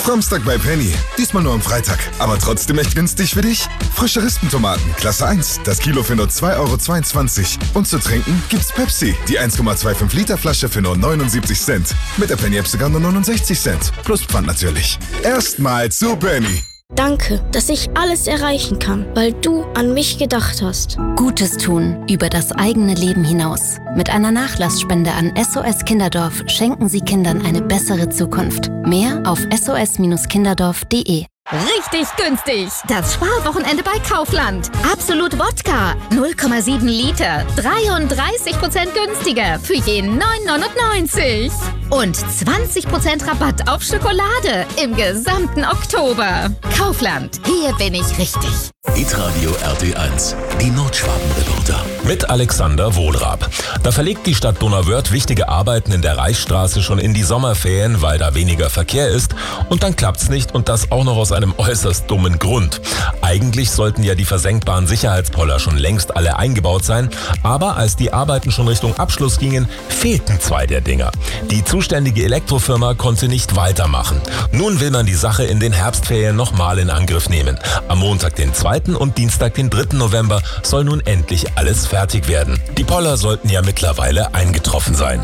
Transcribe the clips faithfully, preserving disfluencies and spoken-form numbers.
Samstag bei Penny. Diesmal nur am Freitag. Aber trotzdem echt günstig für dich? Frische Rispentomaten, Klasse eins. Das Kilo für nur zwei Euro zweiundzwanzig. Und zu trinken gibt's Pepsi. Die eins Komma fünfundzwanzig Liter Flasche für nur neunundsiebzig Cent. Mit der Penny-App sogar nur neunundsechzig Cent. Plus Pfand natürlich. Erstmal zu Penny. Danke, dass ich alles erreichen kann, weil du an mich gedacht hast. Gutes tun über das eigene Leben hinaus. Mit einer Nachlassspende an S O S Kinderdorf schenken Sie Kindern eine bessere Zukunft. Mehr auf s o s kinderdorf punkt d e. Richtig günstig! Das Sparwochenende bei Kaufland. Absolut Wodka, null Komma sieben Liter, dreiunddreißig Prozent günstiger für jeden neun neunundneunzig. Und zwanzig Prozent Rabatt auf Schokolade im gesamten Oktober. Kaufland, hier bin ich richtig. Hitradio R T eins, die Nordschwaben-Reporter. Mit Alexander Wohlrab. Da verlegt die Stadt Donauwörth wichtige Arbeiten in der Reichsstraße schon in die Sommerferien, weil da weniger Verkehr ist. Und dann klappt's nicht und das auch noch aus einem äußerst dummen Grund. Eigentlich sollten ja die versenkbaren Sicherheitspoller schon längst alle eingebaut sein. Aber als die Arbeiten schon Richtung Abschluss gingen, fehlten zwei der Dinger. Die zuständige Elektrofirma konnte nicht weitermachen. Nun will man die Sache in den Herbstferien nochmal in Angriff nehmen. Am Montag, den zweiten und Dienstag, den dritten November soll nun endlich alles fertig werden. Die Poller sollten ja mittlerweile eingetroffen sein.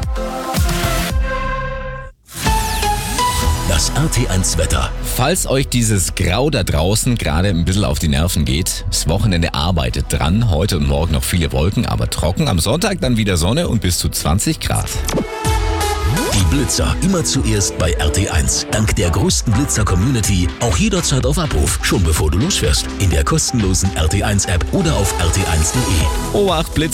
Das R T eins Wetter. Falls euch dieses Grau da draußen gerade ein bisschen auf die Nerven geht, das Wochenende arbeitet dran. Heute und morgen noch viele Wolken, aber trocken. Am Sonntag dann wieder Sonne und bis zu zwanzig Grad. Die Blitzer immer zuerst bei R T eins. Dank der größten Blitzer-Community auch jederzeit auf Abruf, schon bevor du losfährst. In der kostenlosen R T eins App oder auf r t eins punkt d e. Obacht, Blitz.